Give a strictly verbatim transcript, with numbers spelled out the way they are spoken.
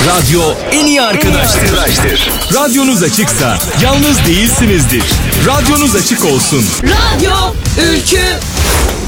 Radyo en iyi arkadaştır. Radyonuz açıksa yalnız değilsinizdir. Radyonuz açık olsun. Radyo Ülkü.